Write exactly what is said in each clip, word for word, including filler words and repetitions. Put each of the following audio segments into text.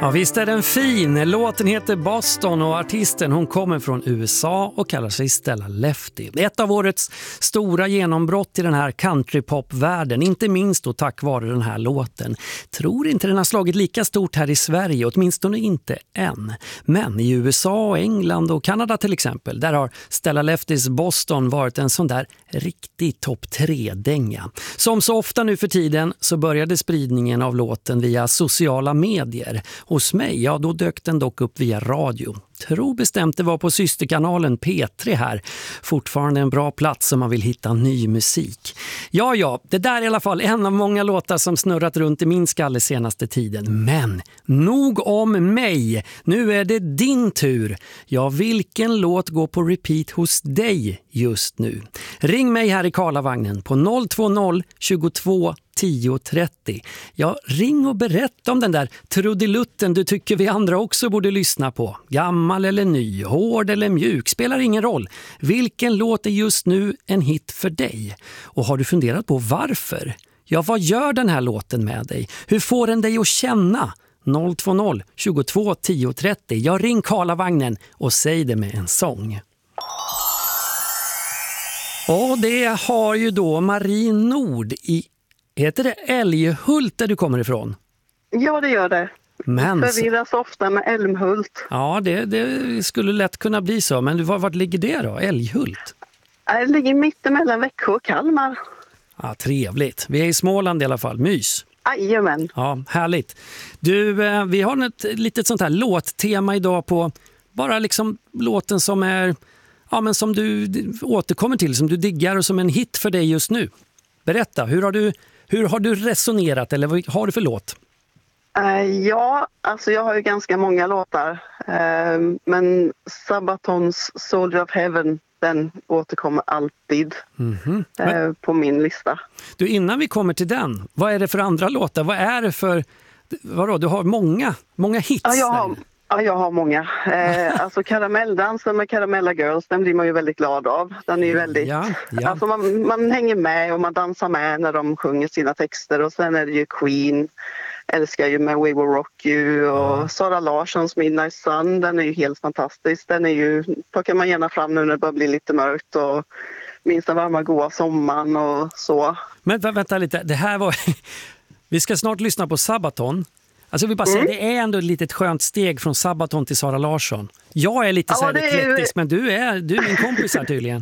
Ja, visst är den fin. Låten heter Boston och artisten hon kommer från U S A och kallar sig Stella Lefty. Ett av årets stora genombrott i den här countrypop-världen, inte minst då tack vare den här låten. Tror inte den har slagit lika stort här i Sverige, åtminstone inte än. Men i U S A, England och Kanada till exempel, där har Stella Leftys Boston varit en sån där riktig topp tre-dänga. Som så ofta nu för tiden så började spridningen av låten via sociala medier. Hos mig, ja då dök den dock upp via radio. Tror bestämt det var på systerkanalen P tre här. Fortfarande en bra plats om man vill hitta ny musik. Ja, ja, det där är i alla fall en av många låtar som snurrat runt i min skalle senaste tiden. Men nog om mig. Nu är det din tur. Ja, vilken låt går på repeat hos dig just nu? Ring mig här i Karlavagnen på noll två noll tjugotvå tio trettio. Ja, ring och berätta om den där trudelutten du tycker vi andra också borde lyssna på. Gammal eller ny, hård eller mjuk, spelar ingen roll. Vilken låt är just nu en hit för dig? Och har du funderat på varför? Ja, vad gör den här låten med dig? Hur får den dig att känna? noll två noll tjugotvå tio trettio. Jag ring Karlavagnen och säg det med en sång. Och det har ju då Marie Nord i, heter det Älghult där du kommer ifrån? Ja, det gör det. Men förvirras ofta med Älmhult. Ja, det, det skulle lätt kunna bli så. Men var, vart ligger det då? Älghult? Det ligger mitt emellan Växjö och Kalmar. Ja, trevligt. Vi är i Småland i alla fall. Mys. Jajamän. Ja, härligt. Du, vi har ett litet sånt här låttema idag på bara liksom låten som är, ja, men som du återkommer till, som du diggar och som en hit för dig just nu. Berätta, hur har du, hur har du resonerat eller vad har du för låt? Uh, ja, alltså jag har ju ganska många låtar. Uh, men Sabatons Soldier of Heaven, den återkommer alltid mm-hmm. uh, på min lista. Du, innan vi kommer till den, vad är det för andra låtar? Vad är det för, vadå, du har många, många hits ja, jag har, där. Ja, jag har många. Uh, alltså Karamelldansen med Karamella Girls, den blir man ju väldigt glad av. Den är ju väldigt, ja, ja. Alltså man, man hänger med och man dansar med när de sjunger sina texter. Och sen är det ju Queen, älskar ju med We Will Rock You, och ja. Sara Larssons Midnight Sun, den är ju helt fantastisk. Den är ju, plockar man gärna fram nu när det börjar bli lite mörkt, och minst den varma goa sommaren och så. Men vänta lite, det här var vi ska snart lyssna på Sabaton. Alltså jag vill bara säga, mm. det är ändå ett litet skönt steg från Sabaton till Sara Larsson. Jag är lite ja, så här eklektisk, är... men du är, du är min kompis här tydligen.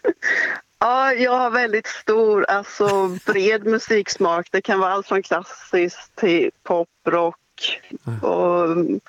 Ja, jag har väldigt stor, alltså bred musiksmak. Det kan vara allt från klassiskt till pop, rock. Och,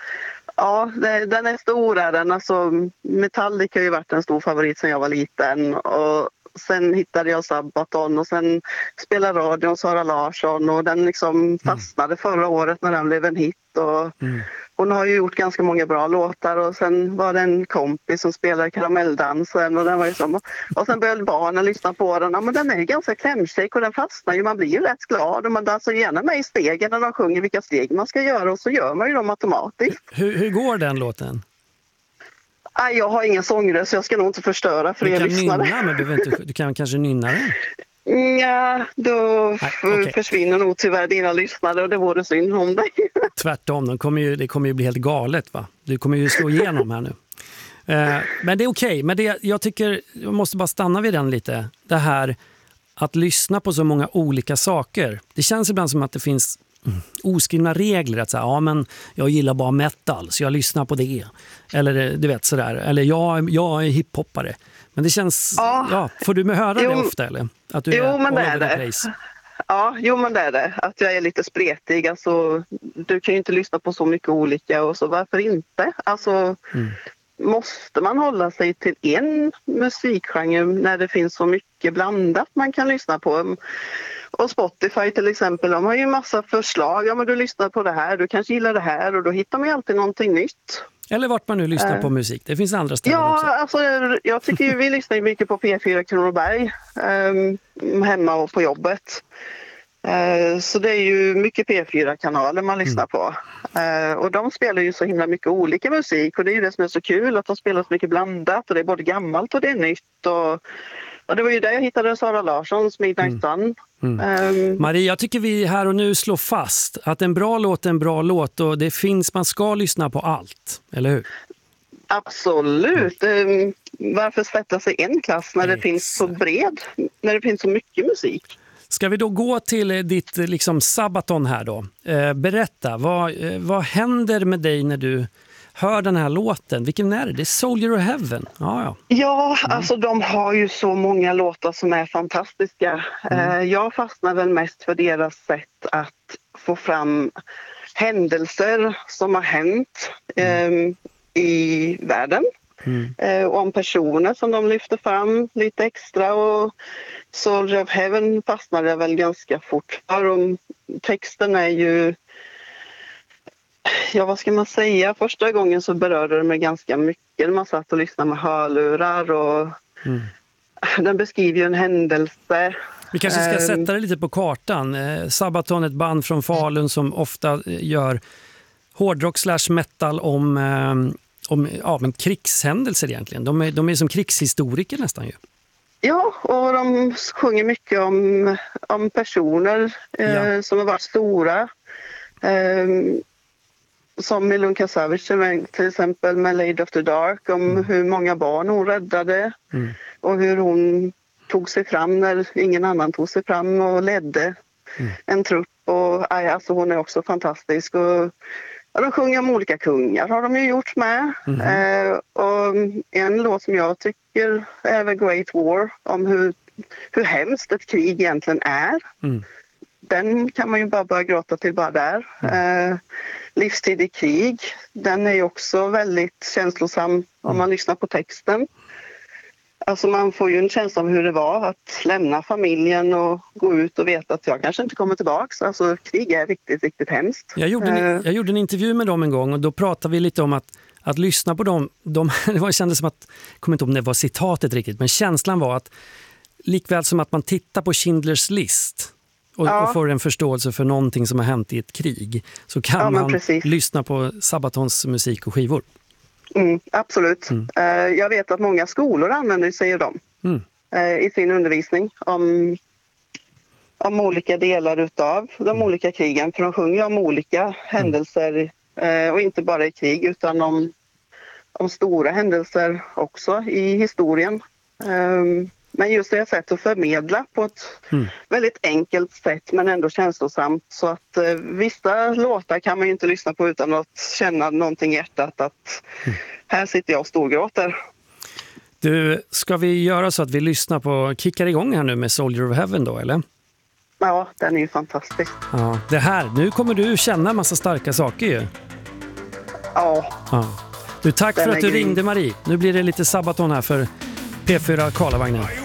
ja, det, den är stor är den. Alltså, Metallica har ju varit en stor favorit sedan jag var liten. Och sen hittade jag Sabaton och sen spelade radion Sara Larsson. Och den liksom fastnade förra året när den blev en hit. Och mm. hon har ju gjort ganska många bra låtar, och sen var det en kompis som spelade Karamelldansen, och den var ju som, och sen började barnen lyssna på den. Ja, men den är ju ganska klämkäck och den fastnar ju, man blir ju rätt glad, och man dansar gärna med i stegen när de sjunger vilka steg man ska göra, och så gör man ju dem automatiskt. Hur, hur går den låten? Nej, jag har ingen sångröst så jag ska nog inte förstöra för er lyssnare. Nynna, men du, inte, du kan kanske nynna den? Ja, då Nej, okay. försvinner nog tyvärr dina lyssnare, och det vore synd om dig. Tvärtom, de kommer ju, det kommer ju bli helt galet, va? Du kommer ju slå igenom här nu. Eh, men det är okej, okay. Men det, jag tycker, jag måste bara stanna vid den lite. Det här att lyssna på så många olika saker. Det känns ibland som att det finns oskrivna regler, att säga, ja men jag gillar bara metal så jag lyssnar på det, eller du vet sådär, eller jag, jag är hiphoppare, men det känns, ja, ja får du med höra jo, det ofta eller? Att du jo är men det är det. Ja, jo men det är det, att jag är lite spretig, alltså du kan ju inte lyssna på så mycket olika, och så varför inte? Alltså mm. måste man hålla sig till en musikgenre när det finns så mycket blandat man kan lyssna på? Och Spotify till exempel, de har ju massa förslag. Ja, men du lyssnar på det här, du kanske gillar det här, och då hittar man ju alltid någonting nytt. Eller vart man nu lyssnar uh, på musik. Det finns andra ställen ja, också. Ja, alltså jag tycker ju vi lyssnar mycket på P fyra Kronoberg um, hemma och på jobbet. Uh, så det är ju mycket P fyra-kanaler man lyssnar mm. på. Uh, och de spelar ju så himla mycket olika musik, och det är ju det som är så kul, att de spelar så mycket blandat, och det är både gammalt och det är nytt, och Och det var ju där jag hittade Sara Larssons Midnight Sun. Mm. Um, Marie, jag tycker vi här och nu slår fast att en bra låt är en bra låt och det finns, man ska lyssna på allt, eller hur? Absolut. Um, varför sätta sig en klass när det Exakt. finns så bred, när det finns så mycket musik? Ska vi då gå till ditt liksom Sabaton här då? Eh, berätta, vad, eh, vad händer med dig när du hör den här låten? Vilken är det? Det är Soldier of Heaven. Ja, ja. Ja, alltså de har ju så många låtar som är fantastiska. Mm. Eh, jag fastnar väl mest för deras sätt att få fram händelser som har hänt eh, i världen. Mm. Eh, och om personer som de lyfter fram lite extra. Och Soldier of Heaven fastnade jag väl ganska fort för. Och texten är ju... Ja, vad ska man säga? Första gången så berörde det mig ganska mycket. Man satt och lyssnade med hörlurar och Mm. den beskriver ju en händelse. Vi kanske ska Um, sätta det lite på kartan. Eh, Sabaton, ett band från Falun som ofta eh, gör hårdrock slash metal om, eh, om ja, men krigshändelser egentligen. De är, de är som krigshistoriker nästan ju. Ja, och de sjunger mycket om, om personer eh, Ja. som har varit stora. Eh, som Milun Kasavic till exempel med Lady After Dark, om mm. hur många barn hon räddade Mm. och hur hon tog sig fram när ingen annan tog sig fram och ledde mm. en trupp. Och, alltså, hon är också fantastisk. Och, ja, de sjunger om olika kungar har de ju gjort med. Mm. Eh, och en låt som jag tycker är The Great War, om hur, hur hemskt ett krig egentligen är. Mm. Den kan man ju bara börja gråta till bara där. Mm. Eh, Livstid i krig, den är ju också väldigt känslosam mm. om man lyssnar på texten. Alltså man får ju en känsla av hur det var att lämna familjen och gå ut och veta att jag kanske inte kommer tillbaka. Alltså krig är riktigt, riktigt hemskt. Jag gjorde en, uh, jag gjorde en intervju med dem en gång och då pratade vi lite om att, att lyssna på dem. De, det var, kändes som att, jag kommer inte ihåg om det var citatet riktigt, men känslan var att likväl som att man tittar på Schindler's list och, ja. och får en förståelse för någonting som har hänt i ett krig, så kan ja, man precis. lyssna på Sabatons musik och skivor. Mm, absolut. Mm. Uh, jag vet att många skolor använder sig av dem mm. uh, i sin undervisning om, om olika delar utav de mm. olika krigen. För de sjunger om olika mm. händelser uh, och inte bara i krig utan om, om stora händelser också i historien. Um, men just det sätt att förmedla på ett mm. väldigt enkelt sätt men ändå känslosamt. Så att eh, vissa låtar kan man ju inte lyssna på utan att känna någonting i hjärtat att mm. här sitter jag och storgråter. Du, ska vi göra så att vi lyssnar på, kickar igång här nu med Soldier of Heaven då, eller? Ja, den är ju fantastisk. Ja, det här, nu kommer du känna en massa starka saker ju. Ja. ja. Du, tack den för att du ringde, Marie. Nu blir det lite Sabaton här för P fyra Karlavagnen.